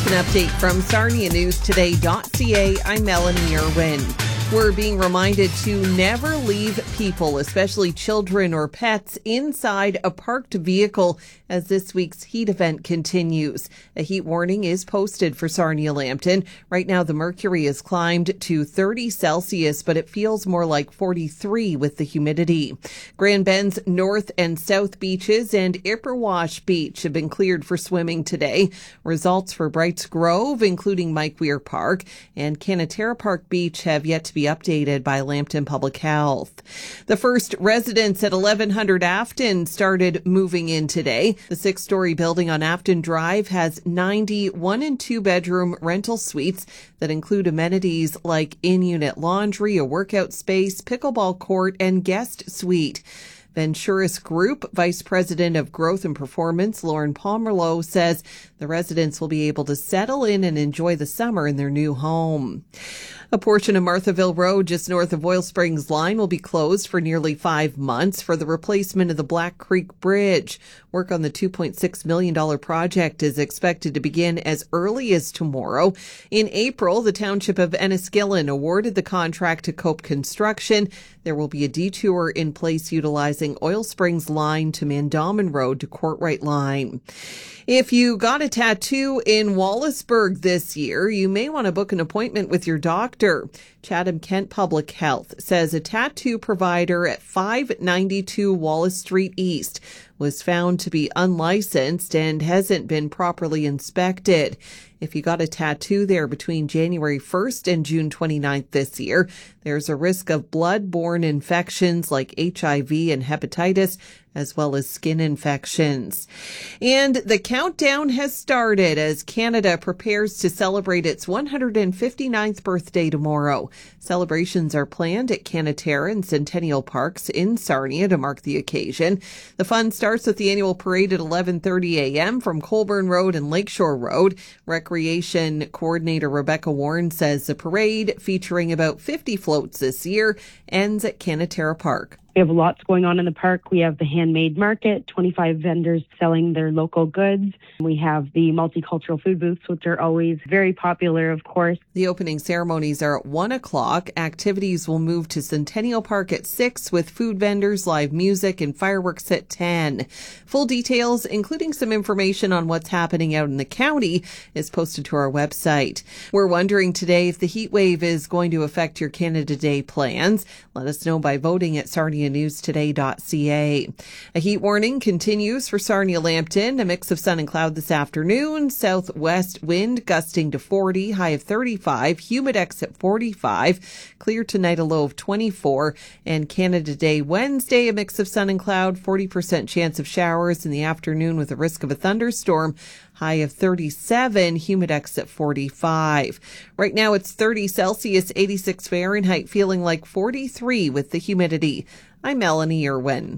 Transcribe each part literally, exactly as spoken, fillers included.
With an update from Sarnia News Today dot C A, I'm Melanie Irwin. We're being reminded to never leave people, especially children or pets, inside a parked vehicle as this week's heat event continues. A heat warning is posted for Sarnia-Lambton. Right now, the mercury has climbed to thirty Celsius, but it feels more like forty-three with the humidity. Grand Bend's North and South beaches and Ipperwash Beach have been cleared for swimming today. Results for Brights Grove, including Mike Weir Park, and Canatera Park Beach have yet to be updated by Lambton Public Health. The first residents at eleven hundred Afton started moving in today. The six-story building on Afton Drive has ninety one and two bedroom rental suites that include amenities like in-unit laundry, a workout space, pickleball court, and guest suite. Venturis Group Vice President of Growth and Performance, Lauren Pomerleau, says the residents will be able to settle in and enjoy the summer in their new home. A portion of Marthaville Road, just north of Oil Springs Line, will be closed for nearly five months for the replacement of the Black Creek Bridge. Work on the two point six million dollars project is expected to begin as early as tomorrow. In April, the Township of Enniskillen awarded the contract to Cope Construction. There will be a detour in place utilizing Oil Springs Line to Mandamin Road to Courtright Line. If you got a tattoo in Wallaceburg this year, you may want to book an appointment with your doctor. Chatham Kent Public Health says a tattoo provider at five ninety-two Wallace Street East was found to be unlicensed and hasn't been properly inspected. If you got a tattoo there between January first and June twenty-ninth this year, there's a risk of blood-borne infections like H I V and hepatitis, as well as skin infections. And the countdown has started as Canada prepares to celebrate its one hundred fifty-ninth birthday tomorrow. Celebrations are planned at Canatera and Centennial Parks in Sarnia to mark the occasion. The fun starts with the annual parade at eleven thirty a.m. from Colburn Road and Lakeshore Road. Recreation Coordinator Rebecca Warren says the parade, featuring about fifty floats this year, ends at Canatera Park. We have lots going on in the park. We have the handmade market, twenty-five vendors selling their local goods. We have the multicultural food booths, which are always very popular, of course. The opening ceremonies are at one o'clock. Activities will move to Centennial Park at six with food vendors, live music, and fireworks at ten. Full details, including some information on what's happening out in the county, is posted to our website. We're wondering today if the heat wave is going to affect your Canada Day plans. Let us know by voting at Sarnia News Today dot C A. A heat warning continues for Sarnia-Lambton. A mix of sun and cloud this afternoon. Southwest wind gusting to forty, high of thirty-five. Humidex at forty-five. Clear tonight, a low of twenty-four. And Canada Day Wednesday, a mix of sun and cloud. forty percent chance of showers in the afternoon with a risk of a thunderstorm. High of thirty-seven, Humidex at forty-five. Right now it's thirty Celsius, eighty-six Fahrenheit, feeling like forty-three with the humidity. I'm Melanie Irwin.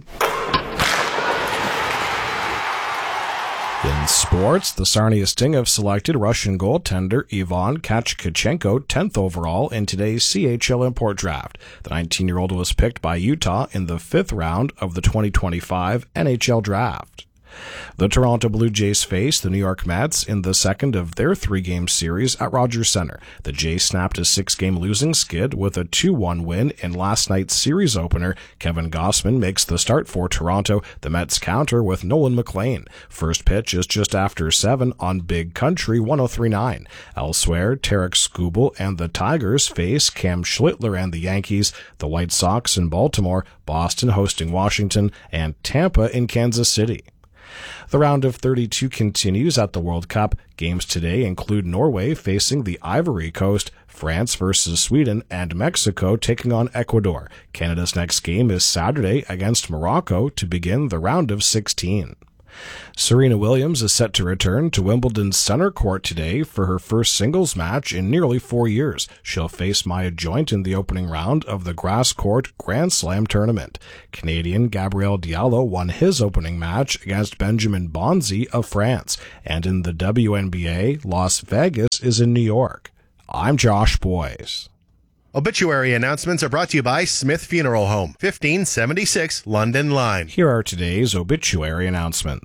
In sports, the Sarnia Sting have selected Russian goaltender Ivan Kachkachenko tenth overall in today's C H L import draft. The nineteen-year-old was picked by Utah in the fifth round of the twenty twenty-five N H L draft. The Toronto Blue Jays face the New York Mets in the second of their three-game series at Rogers Center. The Jays snapped a six-game losing skid with a two one win in last night's series opener. Kevin Gossman makes the start for Toronto. The Mets counter with Nolan McLean. First pitch is just after seven on Big Country one oh three point nine. Elsewhere, Tarek Skubal and the Tigers face Cam Schlittler and the Yankees, the White Sox in Baltimore, Boston hosting Washington, and Tampa in Kansas City. The round of thirty-two continues at the World Cup. Games today include Norway facing the Ivory Coast, France versus Sweden, and Mexico taking on Ecuador. Canada's next game is Saturday against Morocco to begin the round of sixteen. Serena Williams is set to return to Wimbledon's center court today for her first singles match in nearly four years. She'll face Maya Joint in the opening round of the grass court Grand Slam tournament. Canadian Gabriel Diallo won his opening match against Benjamin Bonzi of France. And in the W N B A, Las Vegas is in New York. I'm Josh Boyes. Obituary announcements are brought to you by Smith Funeral Home, fifteen seventy-six London Line. Here are today's obituary announcements.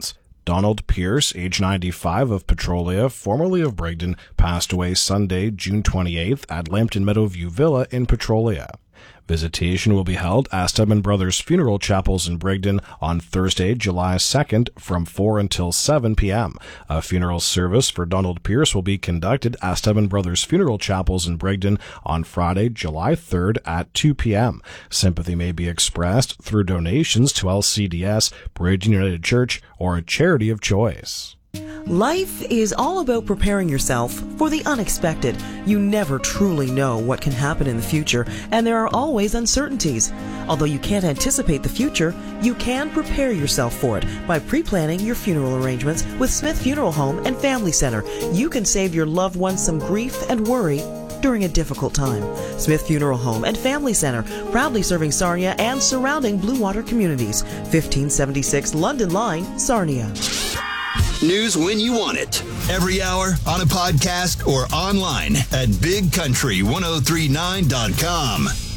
Donald Pierce, age ninety-five, of Petrolia, formerly of Brigden, passed away Sunday, June twenty-eighth at Lambton Meadowview Villa in Petrolia. Visitation will be held at Stedman Brothers Funeral Chapels in Brigden on Thursday, July second from four until seven p.m. A funeral service for Donald Pierce will be conducted at Stedman Brothers Funeral Chapels in Brigden on Friday, July third at two p.m. Sympathy may be expressed through donations to L C D S, Brigden United Church, or a charity of choice. Life is all about preparing yourself for the unexpected. You never truly know what can happen in the future, and there are always uncertainties. Although you can't anticipate the future, you can prepare yourself for it by pre-planning your funeral arrangements with Smith Funeral Home and Family Center. You can save your loved ones some grief and worry during a difficult time. Smith Funeral Home and Family Center, proudly serving Sarnia and surrounding Blue Water communities. fifteen seventy-six London Line, Sarnia. News when you want it. Every hour, on a podcast, or online at big country ten thirty-nine dot com.